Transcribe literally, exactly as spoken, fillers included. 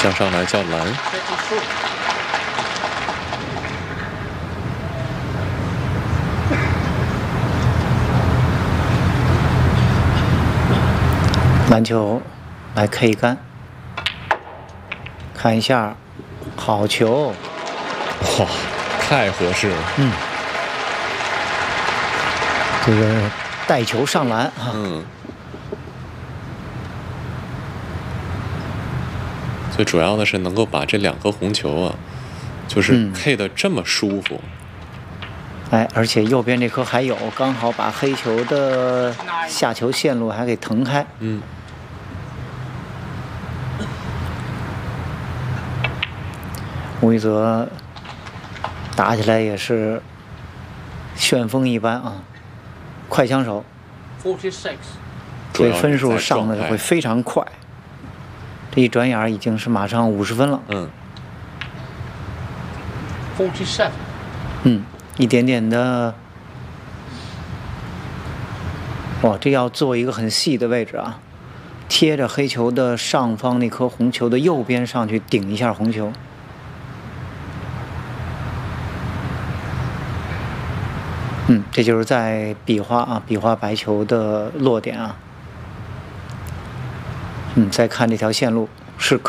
向上来叫蓝。 蓝球来 K 杆，看一下，好球！ 哇，太合适了。 嗯，这个带球上篮啊。 嗯。最主要的是能够把这两颗红球啊，就是配得这么舒服。 嗯、哎，而且右边这颗还有，刚好把黑球的下球线路还给腾开。 嗯。 吴一泽打起来也是旋风一般啊，快枪手，这分数上的会非常快。这一转眼已经是马上五十分了。 嗯。 嗯，一点点的，哇，这要做一个很细的位置啊，贴着黑球的上方那颗红球的右边上去顶一下红球。嗯，这就是在比划啊，比划白球的落点啊。嗯，再看这条线路是可。